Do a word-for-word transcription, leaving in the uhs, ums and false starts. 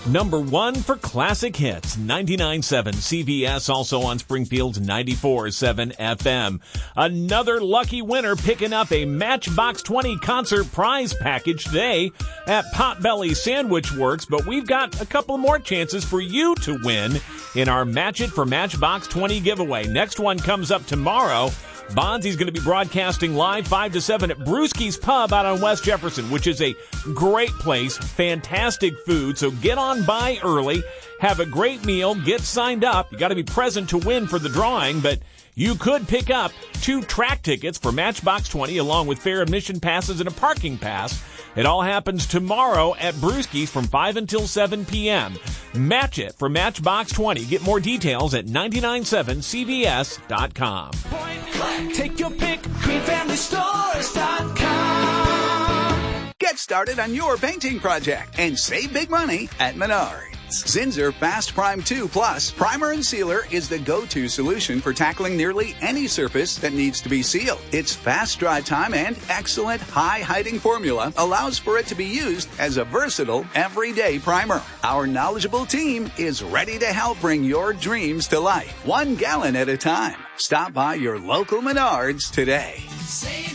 Number one for classic hits, ninety-nine point seven C B S, also on Springfield's ninety-four point seven F M. Another lucky winner picking up a Matchbox twenty concert prize package today at Potbelly Sandwich Works, but we've got a couple more chances for you to win in our Match It for Matchbox twenty giveaway. Next one comes up tomorrow. Bonzi's going to be broadcasting live five to seven at Brewski's Pub out on West Jefferson, which is a great place, fantastic food. So get on by early, have a great meal, get signed up. You got to be present to win for the drawing, but you could pick up two track tickets for Matchbox twenty along with fair admission passes and a parking pass. It all happens tomorrow at Brewski's from five until seven p.m. Match it for Matchbox twenty. Get more details at ninety-nine point seven C B S dot com. Take your pick, green family stores dot com. Get started on your painting project and save big money at Menards. Zinsser Fast Prime two Plus Primer and Sealer is the go-to solution for tackling nearly any surface that needs to be sealed. Its fast dry time and excellent high-hiding formula allows for it to be used as a versatile, everyday primer. Our knowledgeable team is ready to help bring your dreams to life, one gallon at a time. Stop by your local Menards today.